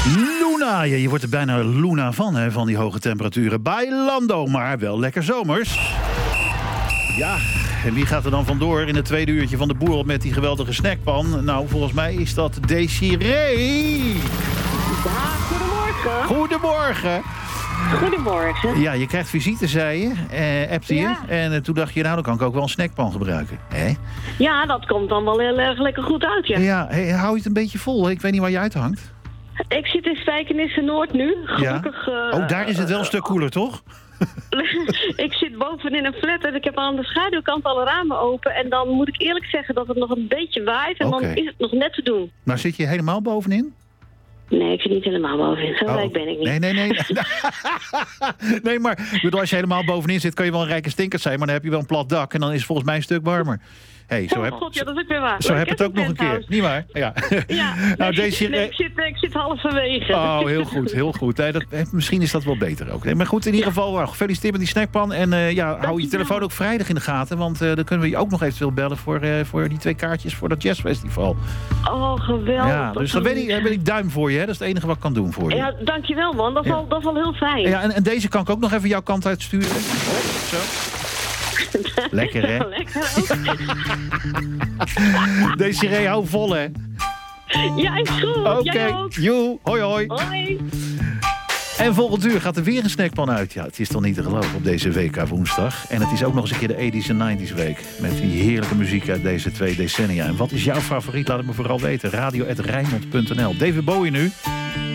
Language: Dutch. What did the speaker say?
Luna, ja, je wordt er bijna Luna van, hè, van die hoge temperaturen. Bij Lando, maar wel lekker zomers. Ja, en wie gaat er dan vandoor in het tweede uurtje van de boer met die geweldige snackpan? Nou, volgens mij is dat Desiree. Ja, goedemorgen. Goedemorgen. Goedemorgen. Ja, je krijgt visite, zei je, appte je. Ja. En toen dacht je, nou, dan kan ik ook wel een snackpan gebruiken. Hè? Ja, dat komt dan wel heel erg lekker goed uit, ja. Ja, hey, hou je het een beetje vol? Ik weet niet waar je uithangt. Ik zit in Spijkenisse Noord nu. Gelukkig... Oh, daar is het wel een stuk koeler, toch? Ik zit boven in een flat en ik heb aan de schaduwkant alle ramen open. En dan moet ik eerlijk zeggen dat het nog een beetje waait. En dan is het nog net te doen. Maar zit je helemaal bovenin? Nee, ik zit niet helemaal bovenin. Zo rijk ben ik niet. Nee. Nee, maar ik bedoel, als je helemaal bovenin zit, kan je wel een rijke stinker zijn. Maar dan heb je wel een plat dak en dan is het volgens mij een stuk warmer. Hey, zo ja, dat is ook weer waar. Zo heb het ook nog een keer. Niet waar? Ja. Ja, Nou, nee, ik zit halverwege. Oh, heel goed, heel goed. Misschien is dat wel beter ook. Nee, maar goed, in ieder geval, gefeliciteerd met die snackpan. En hou je telefoon ook vrijdag in de gaten. Want dan kunnen we je ook nog eventueel bellen voor die 2 kaartjes voor dat jazzfestival. Oh, geweldig. Ja, dus dan ben ik duim voor je. Hè? Dat is het enige wat ik kan doen voor je. Ja, dankjewel man. Dat is al heel fijn. Ja, en deze kan ik ook nog even jouw kant uitsturen. Zo. Lekker, hè? Lekker Desiree, hou vol, hè? Ja, is goed. Oké, joe, hoi, hoi. Hoi. En volgend uur gaat er weer een snackpan uit. Ja, het is toch niet te geloven op deze WK woensdag. En het is ook nog eens een keer de 80s en 90s week. Met die heerlijke muziek uit deze 2 decennia. En wat is jouw favoriet? Laat het me vooral weten. Radio@rijnmond.nl. David Bowie nu.